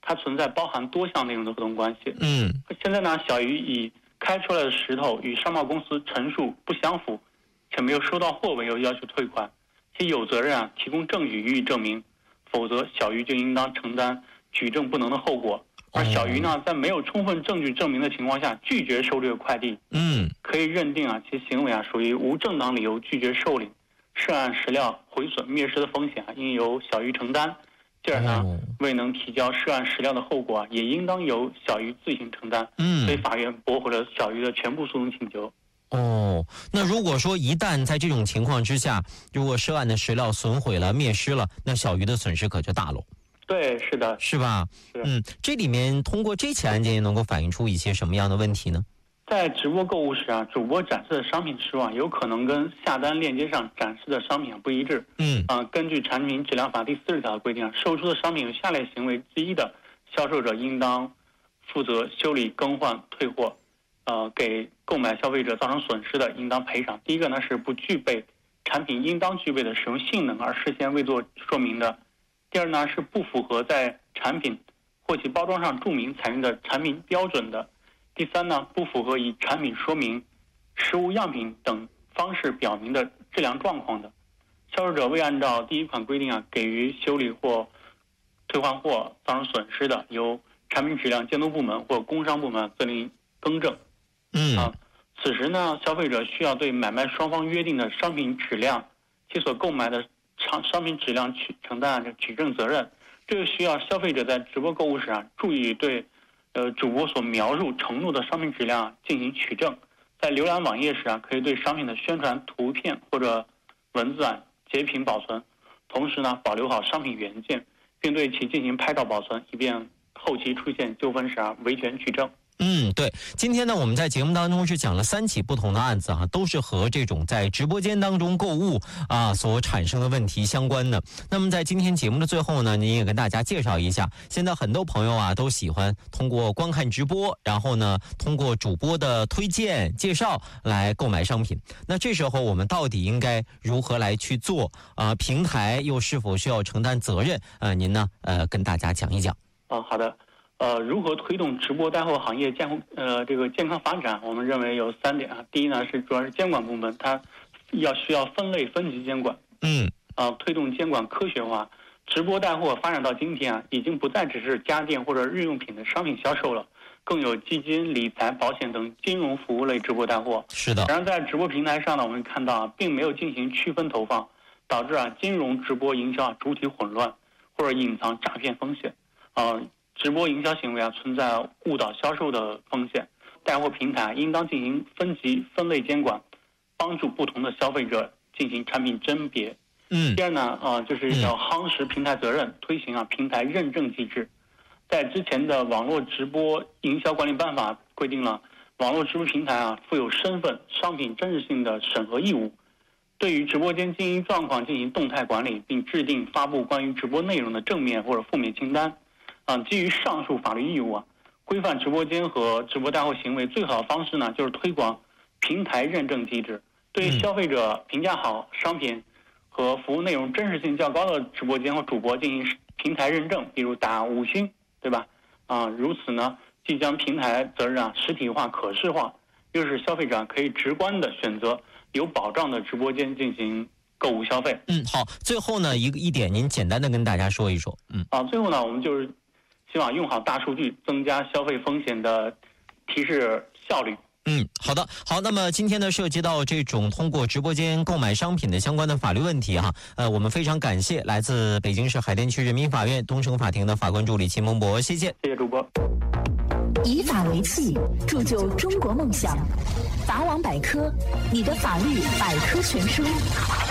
它存在包含多项内容的合同关系。现在呢，小鱼以开出来的石头与商贸公司陈述不相符，且没有收到货为由要求退款，其有责任提供证据予以证明，否则小鱼就应当承担举证不能的后果。而小鱼呢，在没有充分证据证明的情况下拒绝收这个快递，可以认定其行为属于无正当理由拒绝受领，涉案史料毁损灭失的风险应由小鱼承担。第二呢，未能提交涉案史料的后果也应当由小鱼自行承担。所以法院驳回了小鱼的全部诉讼请求。 那如果说一旦在这种情况之下，如果涉案的史料损毁了灭失了，那小鱼的损失可就大了。 对，是的， 是吧？这里面通过这起案件能够反映出一些什么样的问题呢？ 在直播购物时主播展示的商品时有可能跟下单链接上展示的商品不一致。根据产品质量法第40条的规定售出的商品有下列行为之一的，销售者应当负责修理、更换、退货，给购买消费者造成损失的，应当赔偿。第一个呢是不具备产品应当具备的使用性能而事先未做说明的。第二呢是不符合在产品或其包装上注明采用的产品标准的。第三呢，不符合以产品说明、实物样品等方式表明的质量状况的。销售者未按照第一款规定给予修理或退换货造成损失的，由产品质量监督部门或工商部门责令更正。此时呢，消费者需要对买卖双方约定的商品质量其所购买的商品质量承担举证责任。这个需要消费者在直播购物时注意对主播所描述承诺的商品质量进行取证。在浏览网页时可以对商品的宣传图片或者文字截屏保存，同时呢保留好商品原件，并对其进行拍照保存，以便后期出现纠纷时维权取证。 对，今天呢我们在节目当中是讲了3起不同的案子都是和这种在直播间当中购物所产生的问题相关的。那么在今天节目的最后呢，您也跟大家介绍一下，现在很多朋友都喜欢通过观看直播，然后呢通过主播的推荐介绍来购买商品。那这时候我们到底应该如何来去做平台又是否需要承担责任您呢跟大家讲一讲。 好的。如何推动直播带货行业这个健康发展？我们认为有3点第一呢是主要是监管部门，它需要分类分级监管。推动监管科学化。直播带货发展到今天已经不再只是家电或者日用品的商品销售了，更有基金、理财、保险等金融服务类直播带货。 是的。 然而在直播平台上呢，我们看到并没有进行区分投放，导致金融直播营销主体混乱或者隐藏诈骗风险。直播营销行为存在误导销售的风险，带货平台应当进行分级分类监管，帮助不同的消费者进行产品甄别。第二呢，就是要夯实平台责任，推行平台认证机制。在之前的网络直播营销管理办法规定了，网络直播平台负有身份、商品真实性的审核义务，对于直播间经营状况进行动态管理，并制定发布关于直播内容的正面或者负面清单。基于上述法律义务规范直播间和直播带货行为最好的方式呢，就是推广平台认证机制。对于消费者评价好商品和服务内容真实性较高的直播间或主播进行平台认证，比如打5星，对吧？如此呢，既将平台责任实体化、可视化，又使消费者可以直观的选择有保障的直播间进行购物消费。 好，最后呢一点您简单的跟大家说一说。 最后呢，我们就是希望用好大数据，增加消费风险的提示效率。 好的，好，那么今天呢涉及到这种通过直播间购买商品的相关的法律问题我们非常感谢来自北京市海淀区人民法院东城法庭的法官助理秦蒙博，谢谢。 谢谢主播。 以法为器，铸就中国梦想。法网百科，你的法律百科全书。